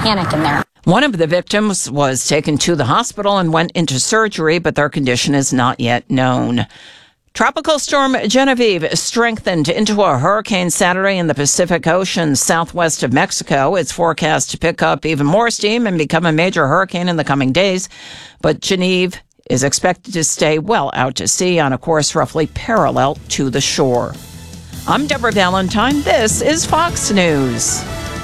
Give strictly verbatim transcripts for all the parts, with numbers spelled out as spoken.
panic in there. One of the victims was taken to the hospital and went into surgery, but their condition is not yet known. Tropical storm Genevieve strengthened into a hurricane Saturday in the Pacific Ocean southwest of Mexico. It's forecast to pick up even more steam and become a major hurricane in the coming days. But Genevieve is expected to stay well out to sea on a course roughly parallel to the shore. I'm Deborah Valentine. This is Fox News.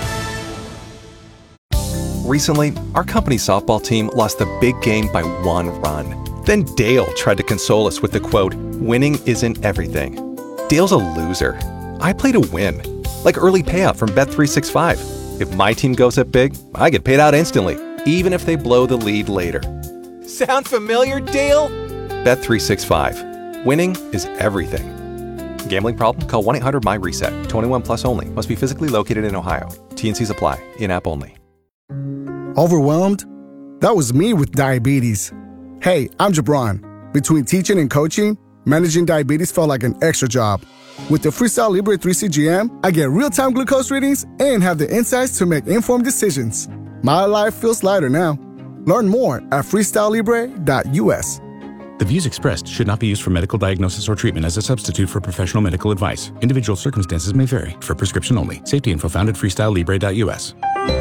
Recently, our company's softball team lost the big game by one run. Then Dale tried to console us with the quote, "Winning isn't everything." Dale's a loser. I play to win, like early payout from Bet three sixty-five. If my team goes up big, I get paid out instantly, even if they blow the lead later. Sound familiar, Dale? Bet three sixty-five. Winning is everything. Gambling problem? Call one eight hundred M Y reset. twenty-one plus only. Must be physically located in Ohio. T N Cs apply. In-app only. Overwhelmed? That was me with diabetes. Hey, I'm Jabron. Between teaching and coaching, managing diabetes felt like an extra job. With the Freestyle Libre three C G M, I get real-time glucose readings and have the insights to make informed decisions. My life feels lighter now. Learn more at freestyle libre dot U S. The views expressed should not be used for medical diagnosis or treatment as a substitute for professional medical advice. Individual circumstances may vary. For prescription only. Safety info found at freestyle libre dot U S.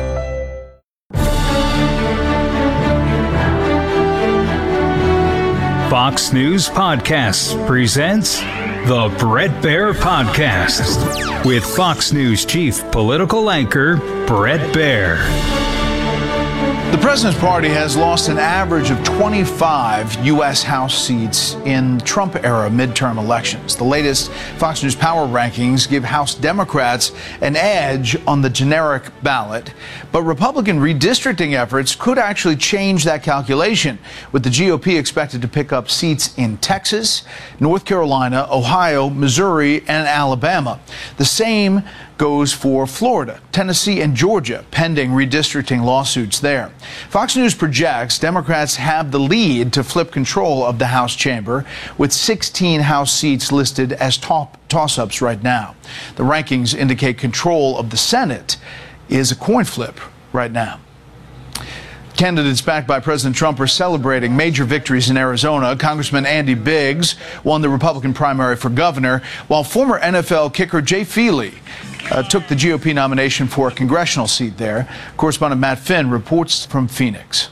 Fox News Podcasts presents the Bret Baier Podcast with Fox News chief political anchor Bret Baier. The president's party has lost an average of twenty-five U S House seats in Trump-era midterm elections. The latest Fox News Power rankings give House Democrats an edge on the generic ballot, but Republican redistricting efforts could actually change that calculation, with the G O P expected to pick up seats in Texas, North Carolina, Ohio, Missouri, and Alabama. The same goes for Florida, Tennessee, and Georgia, pending redistricting lawsuits there. Fox News projects Democrats have the lead to flip control of the House chamber, with sixteen House seats listed as top toss-ups right now. The rankings indicate control of the Senate is a coin flip right now. Candidates backed by President Trump are celebrating major victories in Arizona. Congressman Andy Biggs won the Republican primary for governor, while former N F L kicker Jay Feely uh, took the G O P nomination for a congressional seat there. Correspondent Matt Finn reports from Phoenix.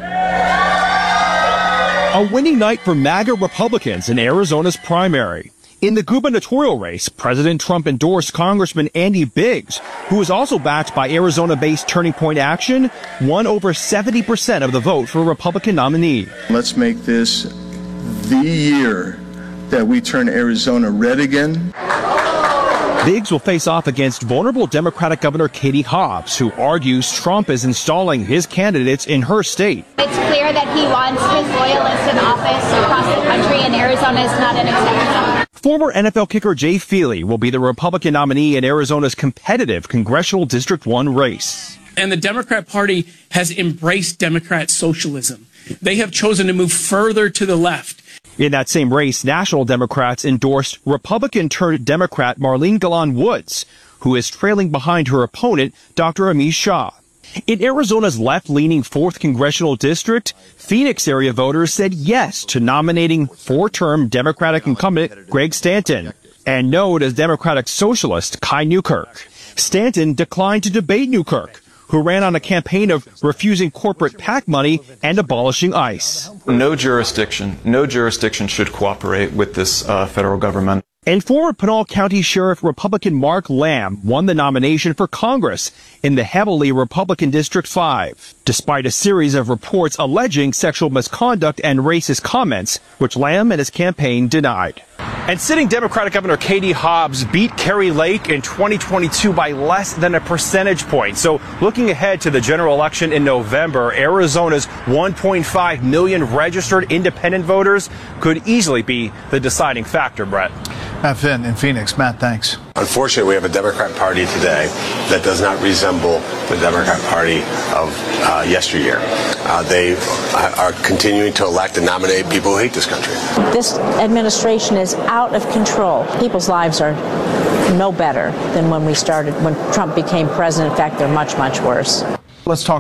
A winning night for MAGA Republicans in Arizona's primary. In the gubernatorial race, President Trump endorsed Congressman Andy Biggs, who is also backed by Arizona-based Turning Point Action, won over seventy percent of the vote for a Republican nominee. Let's make this the year that we turn Arizona red again. Biggs will face off against vulnerable Democratic Governor Katie Hobbs, who argues Trump is installing his candidates in her state. It's clear that he wants his loyalists in office across the country, and Arizona is not an exception. Former N F L kicker Jay Feely will be the Republican nominee in Arizona's competitive Congressional District one race. And the Democrat Party has embraced Democrat socialism. They have chosen to move further to the left. In that same race, National Democrats endorsed Republican-turned-Democrat Marlene Galan Woods, who is trailing behind her opponent, Doctor Amish Shah. In Arizona's left-leaning fourth Congressional District, Phoenix area voters said yes to nominating four-term Democratic incumbent Greg Stanton and no to Democratic socialist Kai Newkirk. Stanton declined to debate Newkirk, who ran on a campaign of refusing corporate PAC money and abolishing ICE. No jurisdiction, no jurisdiction should cooperate with this uh, federal government. And former Pinal County Sheriff Republican Mark Lamb won the nomination for Congress in the heavily Republican District five, despite a series of reports alleging sexual misconduct and racist comments, which Lamb and his campaign denied. And sitting Democratic Governor Katie Hobbs beat Kari Lake in twenty twenty-two by less than a percentage point. So looking ahead to the general election in November, Arizona's one point five million registered independent voters could easily be the deciding factor, Brett. Matt Finn in Phoenix. Matt, thanks. Unfortunately, we have a Democrat Party today that does not resemble the Democrat Party of uh, yesteryear. Uh, they are continuing to elect and nominate people who hate this country. This administration is out of control. People's lives are no better than when we started, when Trump became president. In fact, they're much, much worse. Let's talk